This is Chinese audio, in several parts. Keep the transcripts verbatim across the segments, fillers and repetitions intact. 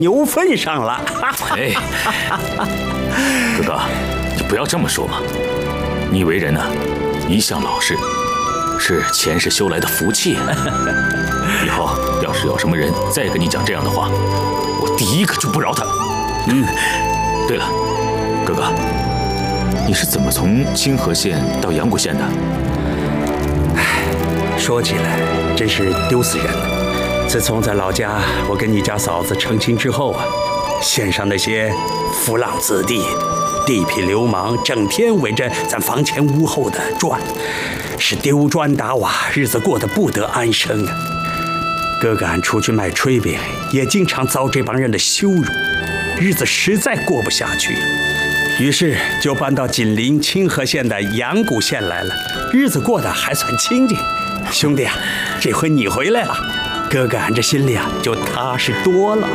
牛粪上了。 哎，哥哥，你不要这么说嘛。你为人呢，一向老实，是前世修来的福气。以后要是有什么人再跟你讲这样的话，我第一个就不饶他。嗯，对了，哥哥，你是怎么从清河县到阳谷县的？ 唉，说起来真是丢死人了。自从在老家我跟你家嫂子成亲之后啊，县上那些浮浪子弟、地痞流氓整天围着咱房前屋后的转，是丢砖打瓦，日子过得不得安生啊。哥哥俺出去卖炊饼，也经常遭这帮人的羞辱，日子实在过不下去，于是就搬到紧邻清河县的阳谷县来了，日子过得还算清静。兄弟啊，这回你回来了，哥哥俺这心里啊就踏实多了。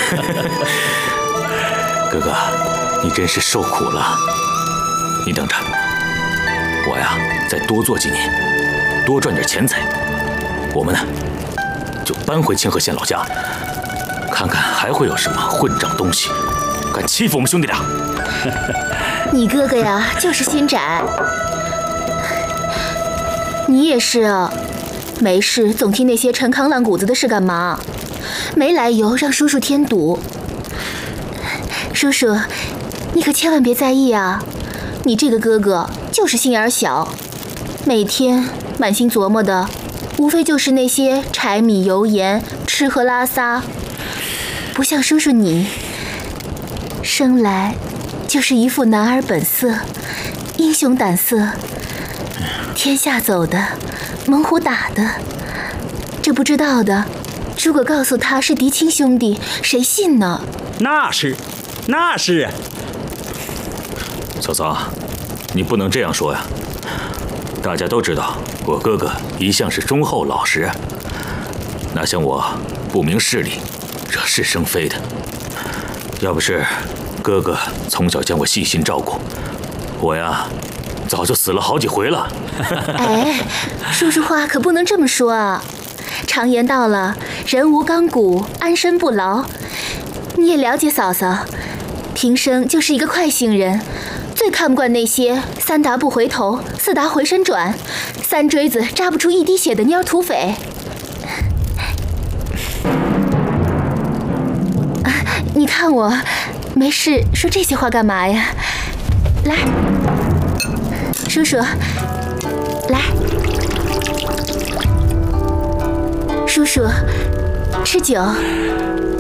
哥哥，你真是受苦了。你等着，我呀再多做几年，多赚点钱财，我们呢就搬回清河县老家，看看还会有什么混账东西敢欺负我们兄弟俩。 你哥哥呀就是心窄，你也是啊，没事总听那些陈康烂谷子的事干嘛？没来由让叔叔添堵。叔叔，你可千万别在意啊！你这个哥哥就是心眼小，每天满心琢磨的，无非就是那些柴米油盐、吃喝拉撒，不像叔叔你，生来就是一副男儿本色、英雄胆色，天下走的，猛虎打的，这不知道的，如果告诉他是嫡亲兄弟，谁信呢？ 那是，那是。 嫂嫂，你不能这样说呀！大家都知道，我哥哥一向是忠厚老实，哪像我不明事理、惹是生非的。要不是哥哥从小将我细心照顾，我呀早就死了好几回了。 哎，叔叔话可不能这么说啊！常言道了，人无钢骨，安身不牢。你也了解嫂嫂，平生就是一个快性人，最看不惯那些三打不回头，四打回身转，三锥子扎不出一滴血的蔫土匪。啊，你看我，没事说这些话干嘛呀？来，叔叔，来，叔叔，吃酒。